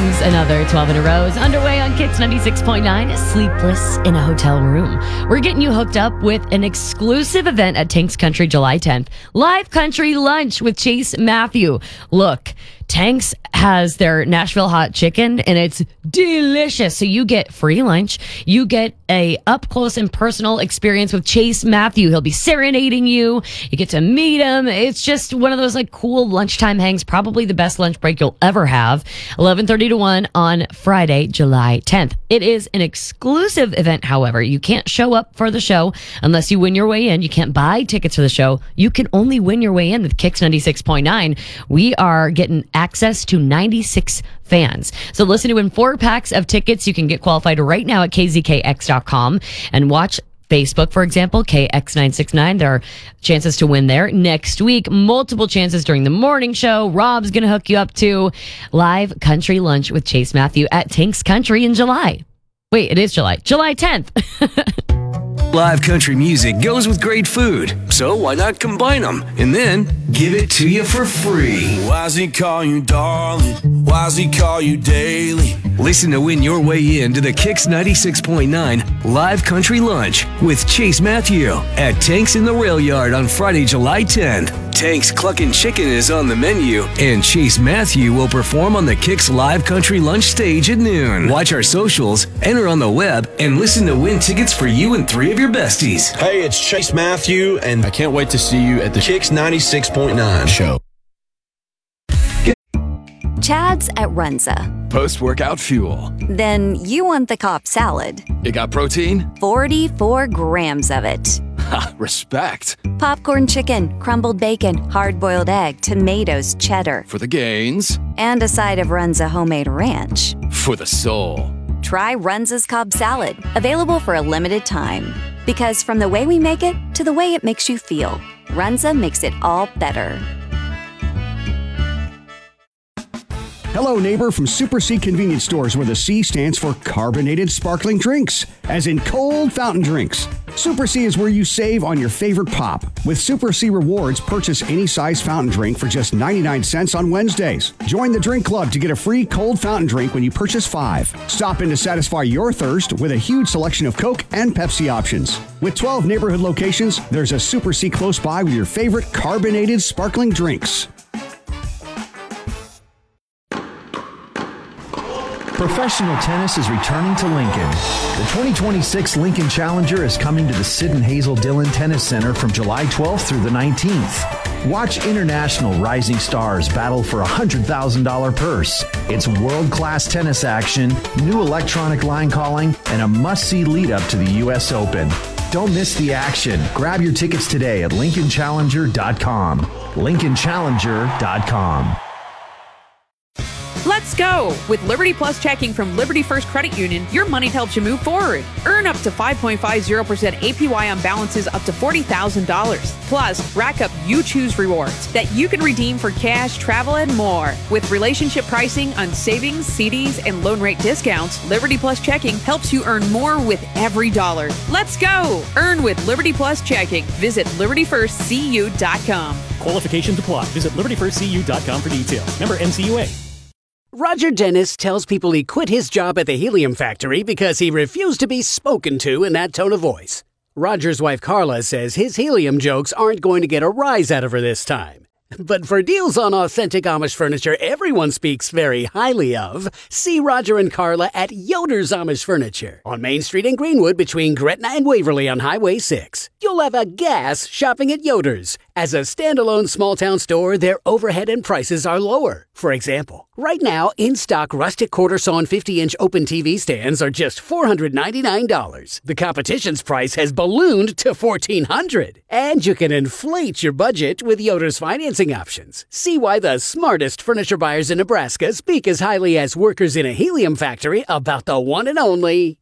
songs, another 12 in a row is underway on Kicks 96.9, Sleepless in a Hotel Room. We're getting you hooked up with an exclusive event at Tanks Country July 10th. Live country lunch with Chase Matthew. Look, Tanks has their Nashville hot chicken and it's delicious. So you get free lunch. You get a up close and personal experience with Chase Matthew. He'll be serenading you. You get to meet him. It's just one of those like cool lunchtime hangs. Probably the best lunch break you'll ever have. 11:30 to 1 on Friday, July 10th. It is an exclusive event, however. You can't show up for the show unless you win your way in. You can't buy tickets for the show. You can only win your way in with Kicks 96.9. We are getting access to 96 fans. So listen to win 4 packs of tickets. You can get qualified right now at kzkx.com and watch Facebook, for example, KX969. There are chances to win there. Next week, multiple chances during the morning show. Rob's going to hook you up to live country lunch with Chase Matthew at Tanks Country in July. Wait, it is July 10th. Live country music goes with great food, so why not combine them and then give it to you for free? Why does he call you darling? Why does he call you daily? Listen to win your way into the Kicks 96.9 Live Country Lunch with Chase Matthew at Tanks in the Rail Yard on Friday, July 10th. Tanks Cluckin' Chicken is on the menu, and Chase Matthew will perform on the Kicks Live Country Lunch stage at noon. Watch our socials, enter on the web, and listen to win tickets for you and 3 of your besties. Hey, it's Chase Matthew, and I can't wait to see you at the Kicks 96.9 show. Chad's at Runza. Post-workout fuel. Then you want the Cobb salad. It got protein? 44 grams of it. Ha, respect. Popcorn chicken, crumbled bacon, hard-boiled egg, tomatoes, cheddar. For the gains. And a side of Runza homemade ranch. For the soul. Try Runza's Cobb salad, available for a limited time. Because from the way we make it to the way it makes you feel, Runza makes it all better. Hello, neighbor from Super C Convenience Stores, where the C stands for carbonated sparkling drinks, as in cold fountain drinks. Super C is where you save on your favorite pop. With Super C Rewards, purchase any size fountain drink for just 99 cents on Wednesdays. Join the drink club to get a free cold fountain drink when you purchase 5. Stop in to satisfy your thirst with a huge selection of Coke and Pepsi options. With 12 neighborhood locations, there's a Super C close by with your favorite carbonated sparkling drinks. Professional tennis is returning to Lincoln. The 2026 Lincoln Challenger is coming to the Sid and Hazel Dillon Tennis Center from July 12th through the 19th. Watch international rising stars battle for a $100,000 purse. It's world-class tennis action, new electronic line calling, and a must-see lead-up to the U.S. Open. Don't miss the action. Grab your tickets today at LincolnChallenger.com. LincolnChallenger.com. Let's go! With Liberty Plus checking from Liberty First Credit Union, your money helps you move forward. Earn up to 5.50% APY on balances up to $40,000. Plus, rack up You Choose rewards that you can redeem for cash, travel, and more. With relationship pricing on savings, CDs, and loan rate discounts, Liberty Plus checking helps you earn more with every dollar. Let's go! Earn with Liberty Plus checking. Visit LibertyFirstCU.com. Qualifications apply. Visit LibertyFirstCU.com for details. Member NCUA. Roger Dennis tells people he quit his job at the helium factory because he refused to be spoken to in that tone of voice. Roger's wife Carla says his helium jokes aren't going to get a rise out of her this time. But for deals on authentic Amish furniture everyone speaks very highly of, see Roger and Carla at Yoder's Amish Furniture on Main Street in Greenwood between Gretna and Waverly on Highway 6. You'll have a gas shopping at Yoder's. As a standalone small-town store, their overhead and prices are lower. For example, right now, in-stock rustic quarter-sawn 50-inch open TV stands are just $499. The competition's price has ballooned to $1,400. And you can inflate your budget with Yoder's financing options. See why the smartest furniture buyers in Nebraska speak as highly as workers in a helium factory about the one and only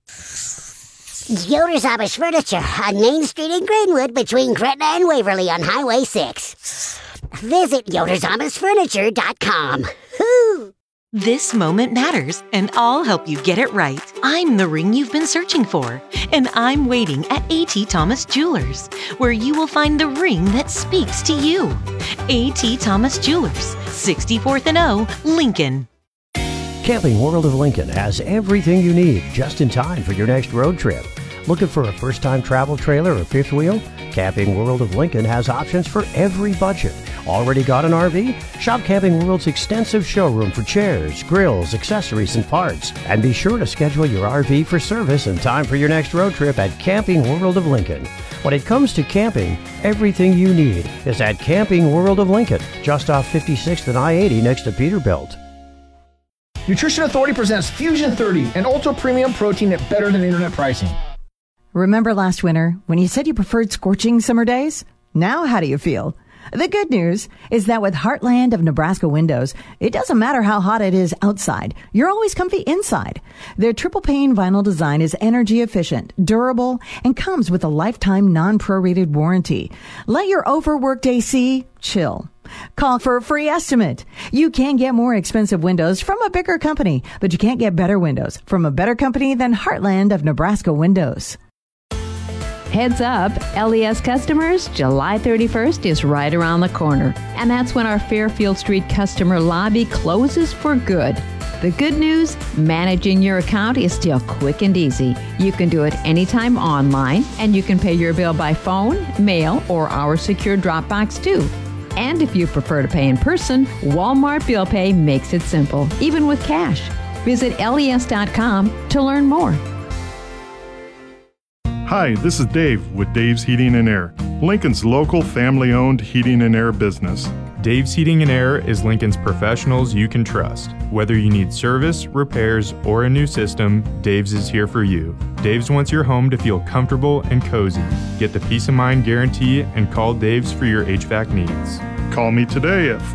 Yoder's Amish Furniture on Main Street in Greenwood between Gretna and Waverly on Highway 6. Visit YodersAmishFurniture.com. Woo! This moment matters, and I'll help you get it right. I'm the ring you've been searching for, and I'm waiting at A.T. Thomas Jewelers, where you will find the ring that speaks to you. A.T. Thomas Jewelers, 64th and O, Lincoln. Camping World of Lincoln has everything you need just in time for your next road trip. Looking for a first-time travel trailer or fifth wheel? Camping World of Lincoln has options for every budget. Already got an RV? Shop Camping World's extensive showroom for chairs, grills, accessories, and parts. And be sure to schedule your RV for service in time for your next road trip at Camping World of Lincoln. When it comes to camping, everything you need is at Camping World of Lincoln, just off 56th and I-80 next to Peterbilt. Nutrition Authority presents Fusion 30, an ultra-premium protein at better than internet pricing. Remember last winter when you said you preferred scorching summer days? Now how do you feel? The good news is that with Heartland of Nebraska windows, it doesn't matter how hot it is outside. You're always comfy inside. Their triple pane vinyl design is energy efficient, durable, and comes with a lifetime non-prorated warranty. Let your overworked AC chill. Call for a free estimate. You can get more expensive windows from a bigger company, but you can't get better windows from a better company than Heartland of Nebraska windows. Heads up, LES customers, July 31st is right around the corner. And that's when our Fairfield Street customer lobby closes for good. The good news, managing your account is still quick and easy. You can do it anytime online, and you can pay your bill by phone, mail, or our secure Dropbox too. And if you prefer to pay in person, Walmart Bill Pay makes it simple, even with cash. Visit les.com to learn more. Hi, this is Dave with Dave's Heating and Air, Lincoln's local family-owned heating and air business. Dave's Heating and Air is Lincoln's professionals you can trust. Whether you need service, repairs, or a new system, Dave's is here for you. Dave's wants your home to feel comfortable and cozy. Get the peace of mind guarantee and call Dave's for your HVAC needs. Call me today at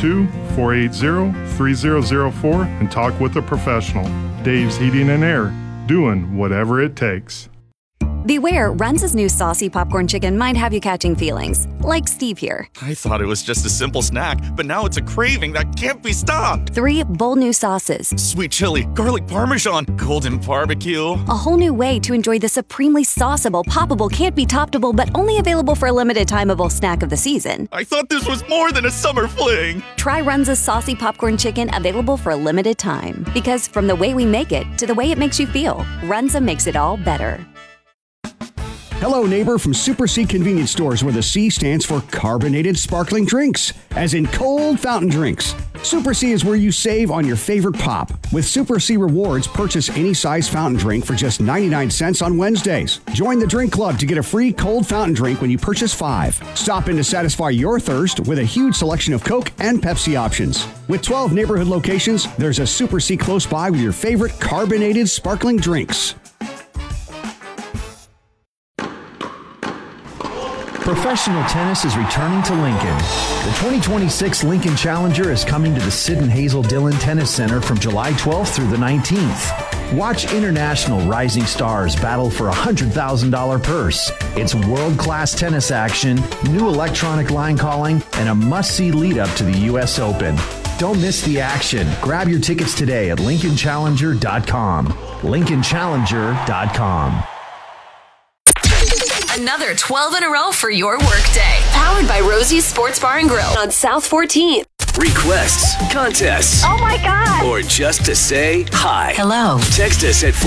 402-480-3004 and talk with a professional. Dave's Heating and Air, doing whatever it takes. Beware, Runza's new saucy popcorn chicken might have you catching feelings, like Steve here. I thought it was just a simple snack, but now it's a craving that can't be stopped. 3 bold new sauces. Sweet chili, garlic parmesan, golden barbecue. A whole new way to enjoy the supremely sauceable, poppable, can't be toppable, but only available for a limited timeable snack of the season. I thought this was more than a summer fling. Try Runza's saucy popcorn chicken, available for a limited time. Because from the way we make it to the way it makes you feel, Runza makes it all better. Hello, neighbor from Super C Convenience Stores, where the C stands for carbonated sparkling drinks, as in cold fountain drinks. Super C is where you save on your favorite pop. With Super C Rewards, purchase any size fountain drink for just 99 cents on Wednesdays. Join the drink club to get a free cold fountain drink when you purchase 5. Stop in to satisfy your thirst with a huge selection of Coke and Pepsi options. With 12 neighborhood locations, there's a Super C close by with your favorite carbonated sparkling drinks. Professional tennis is returning to Lincoln. The 2026 Lincoln Challenger is coming to the Sid and Hazel Dillon Tennis Center from July 12th through the 19th. Watch international rising stars battle for a $100,000 purse. It's world-class tennis action, new electronic line calling, and a must-see lead-up to the U.S. Open. Don't miss the action. Grab your tickets today at LincolnChallenger.com. LincolnChallenger.com. Another 12 in a row for your workday. Powered by Rosie's Sports Bar and Grill on South 14th. Requests, contests. Oh my God. Or just to say hi. Hello. Text us at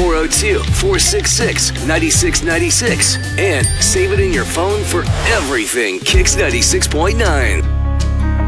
402-466-9696 and save it in your phone for everything Kicks 96.9.